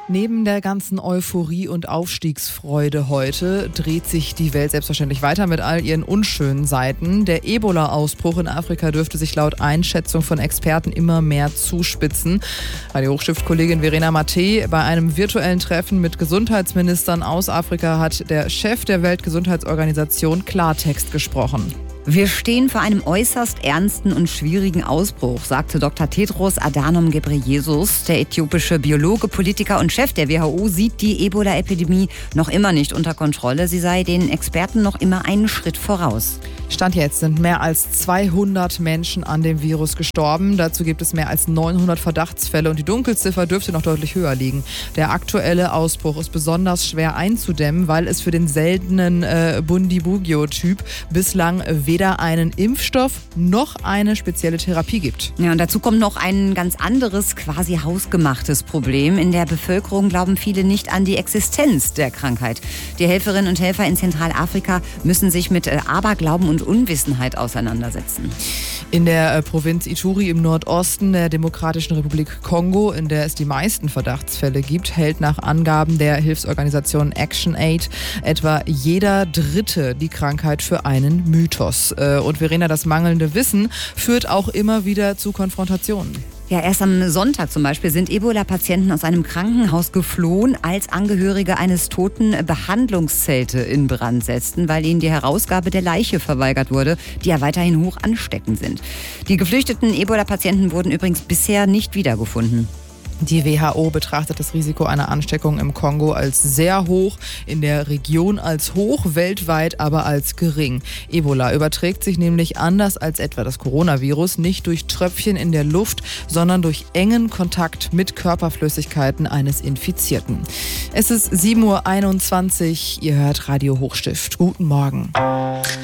Neben der ganzen Euphorie und Aufstiegsfreude heute dreht sich die Welt selbstverständlich weiter mit all ihren unschönen Seiten. Der Ebola-Ausbruch in Afrika dürfte sich laut Einschätzung von Experten immer mehr zuspitzen. Radio Hochstift-Kollegin Verena Mattei, bei einem virtuellen Treffen mit Gesundheitsministern aus Afrika hat der Chef der Weltgesundheitsorganisation Klartext gesprochen. Wir stehen vor einem äußerst ernsten und schwierigen Ausbruch, sagte Dr. Tedros Adhanom Ghebreyesus. Der äthiopische Biologe, Politiker und Chef der WHO sieht die Ebola-Epidemie noch immer nicht unter Kontrolle. Sie sei den Experten noch immer einen Schritt voraus. Stand jetzt sind mehr als 200 Menschen an dem Virus gestorben. Dazu gibt es mehr als 900 Verdachtsfälle und die Dunkelziffer dürfte noch deutlich höher liegen. Der aktuelle Ausbruch ist besonders schwer einzudämmen, weil es für den seltenen Bundibugyo-Typ bislang weder einen Impfstoff noch eine spezielle Therapie gibt. Ja, und dazu kommt noch ein ganz anderes, quasi hausgemachtes Problem. In der Bevölkerung glauben viele nicht an die Existenz der Krankheit. Die Helferinnen und Helfer in Zentralafrika müssen sich mit Aberglauben und Unwissenheit auseinandersetzen. In der Provinz Ituri im Nordosten der Demokratischen Republik Kongo, in der es die meisten Verdachtsfälle gibt, hält nach Angaben der Hilfsorganisation ActionAid etwa jeder Dritte die Krankheit für einen Mythos. Und Verena, das mangelnde Wissen führt auch immer wieder zu Konfrontationen. Ja, erst am Sonntag zum Beispiel sind Ebola-Patienten aus einem Krankenhaus geflohen, als Angehörige eines Toten Behandlungszelte in Brand setzten, weil ihnen die Herausgabe der Leiche verweigert wurde, die ja weiterhin hoch ansteckend sind. Die geflüchteten Ebola-Patienten wurden übrigens bisher nicht wiedergefunden. Die WHO betrachtet das Risiko einer Ansteckung im Kongo als sehr hoch, in der Region als hoch, weltweit aber als gering. Ebola überträgt sich nämlich anders als etwa das Coronavirus nicht durch Tröpfchen in der Luft, sondern durch engen Kontakt mit Körperflüssigkeiten eines Infizierten. Es ist 7:21 Uhr, ihr hört Radio Hochstift. Guten Morgen.